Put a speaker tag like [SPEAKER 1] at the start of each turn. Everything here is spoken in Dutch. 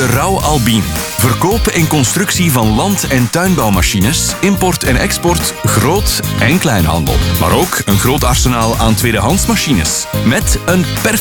[SPEAKER 1] Rauw Albin. Verkoop en constructie van land- en tuinbouwmachines, import en export, groot- en kleinhandel. Maar ook een groot arsenaal aan tweedehands machines. Met een